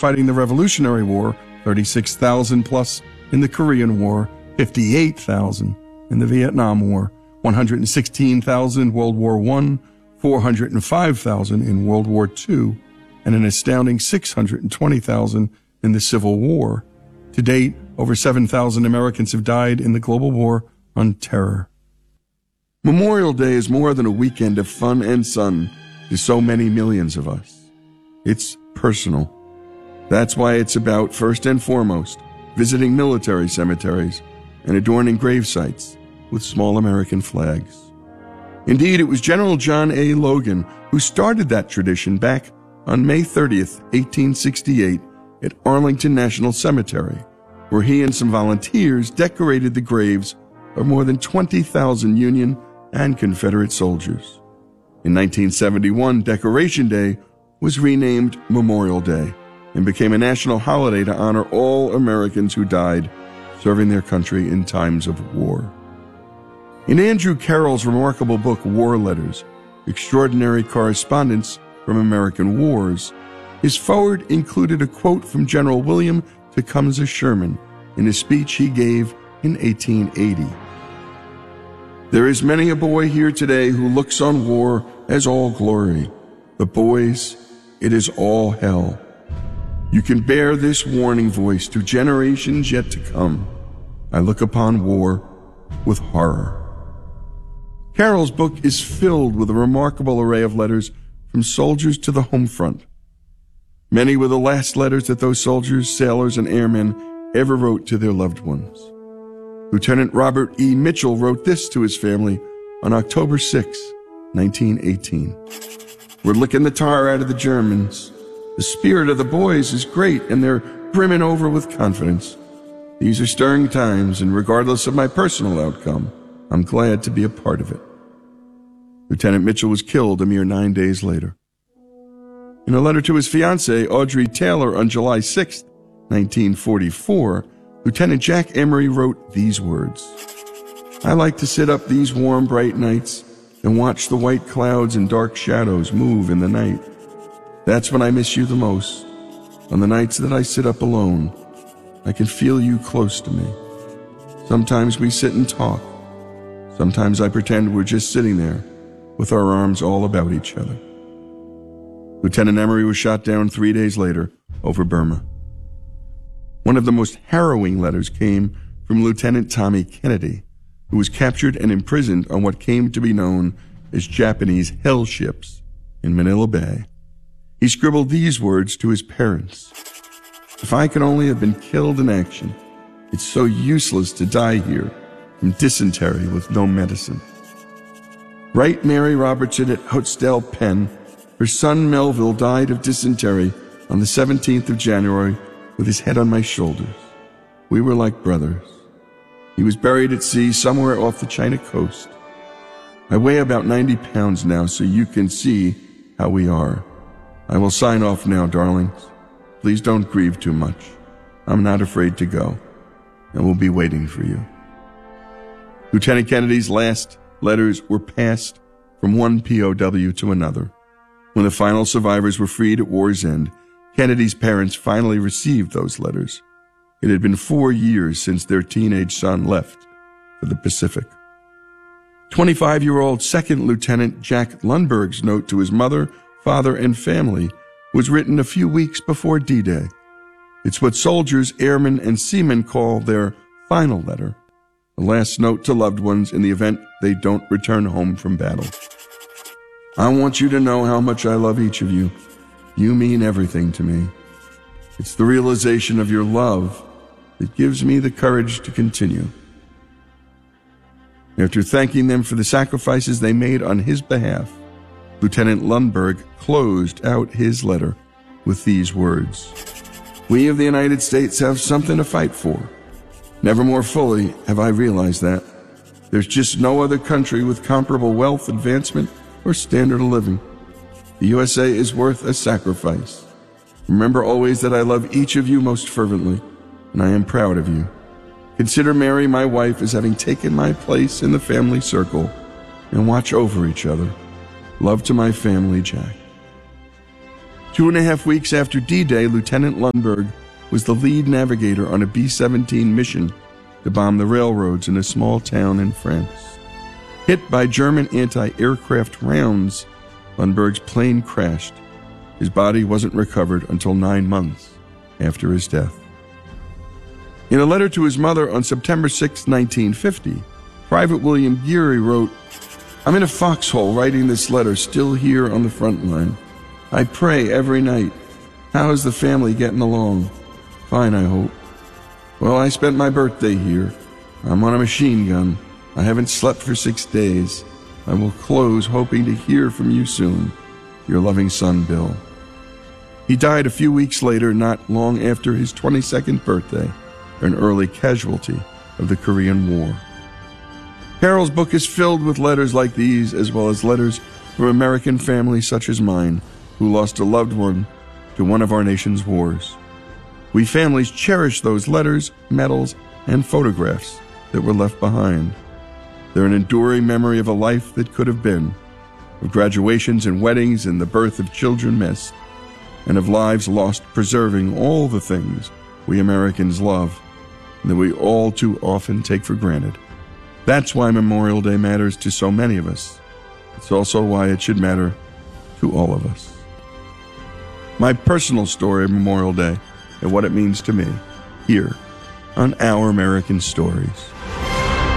fighting the Revolutionary War, 36,000 plus in the Korean War, 58,000 in the Vietnam War, 116,000 in World War I, 405,000 in World War II, and an astounding 620,000 in the Civil War. To date, over 7,000 Americans have died in the global war on terror. Memorial Day is more than a weekend of fun and sun to so many millions of us. It's personal. That's why it's about, first and foremost, visiting military cemeteries and adorning grave sites with small American flags. Indeed, it was General John A. Logan who started that tradition back on May 30th, 1868, at Arlington National Cemetery, where he and some volunteers decorated the graves of more than 20,000 Union and Confederate soldiers. In 1971, Decoration Day was renamed Memorial Day and became a national holiday to honor all Americans who died serving their country in times of war. In Andrew Carroll's remarkable book, War Letters, Extraordinary Correspondence from American Wars, his foreword included a quote from General William Tecumseh Sherman in a speech he gave in 1880. There is many a boy here today who looks on war as all glory, but boys, it is all hell. You can bear this warning voice to generations yet to come. I look upon war with horror. Carroll's book is filled with a remarkable array of letters from soldiers to the home front. Many were the last letters that those soldiers, sailors, and airmen ever wrote to their loved ones. Lieutenant Robert E. Mitchell wrote this to his family on October 6, 1918. We're licking the tar out of the Germans. The spirit of the boys is great, and they're brimming over with confidence. These are stirring times, and regardless of my personal outcome, I'm glad to be a part of it. Lieutenant Mitchell was killed a mere 9 days later. In a letter to his fiancée, Audrey Taylor, on July 6, 1944, Lieutenant Jack Emery wrote these words: I like to sit up these warm, bright nights and watch the white clouds and dark shadows move in the night. That's when I miss you the most. On the nights that I sit up alone, I can feel you close to me. Sometimes we sit and talk. Sometimes I pretend we're just sitting there with our arms all about each other. Lieutenant Emery was shot down 3 days later over Burma. One of the most harrowing letters came from Lieutenant Tommy Kennedy, who was captured and imprisoned on what came to be known as Japanese hell ships in Manila Bay. He scribbled these words to his parents: If I could only have been killed in action, it's so useless to die here from dysentery with no medicine. Write Mary Robertson at Hotesdale Pen. Her son Melville died of dysentery on the 17th of January with his head on my shoulders. We were like brothers. He was buried at sea somewhere off the China coast. I weigh about 90 pounds now, so you can see how we are. I will sign off now, darlings. Please don't grieve too much. I'm not afraid to go, and we'll be waiting for you. Lieutenant Kennedy's last letters were passed from one POW to another. When the final survivors were freed at war's end, Kennedy's parents finally received those letters. It had been 4 years since their teenage son left for the Pacific. 25-year-old Second Lieutenant Jack Lundberg's note to his mother, father, and family was written a few weeks before D-Day. It's what soldiers, airmen, and seamen call their final letter, the last note to loved ones in the event they don't return home from battle. I want you to know how much I love each of you. You mean everything to me. It's the realization of your love that gives me the courage to continue. After thanking them for the sacrifices they made on his behalf, Lieutenant Lundberg closed out his letter with these words: We of the United States have something to fight for. Never more fully have I realized that. There's just no other country with comparable wealth, advancement, or standard of living. The USA is worth a sacrifice. Remember always that I love each of you most fervently, and I am proud of you. Consider Mary, my wife, as having taken my place in the family circle, and watch over each other. Love to my family, Jack. 2.5 weeks after D-Day, Lieutenant Lundberg was the lead navigator on a B-17 mission to bomb the railroads in a small town in France. Hit by German anti-aircraft rounds, Lundberg's plane crashed. His body wasn't recovered until 9 months after his death. In a letter to his mother on September 6, 1950, Private William Geary wrote, "I'm in a foxhole writing this letter, still here on the front line. I pray every night. How is the family getting along? Fine, I hope. Well, I spent my birthday here. I'm on a machine gun. I haven't slept for 6 days. I will close hoping to hear from you soon. Your loving son, Bill." He died a few weeks later, not long after his 22nd birthday, an early casualty of the Korean War. Carol's book is filled with letters like these, as well as letters from American families such as mine, who lost a loved one to one of our nation's wars. We families cherish those letters, medals, and photographs that were left behind. They're an enduring memory of a life that could have been, of graduations and weddings and the birth of children missed, and of lives lost preserving all the things we Americans love and that we all too often take for granted. That's why Memorial Day matters to so many of us. It's also why it should matter to all of us. My personal story of Memorial Day and what it means to me, here on Our American Stories.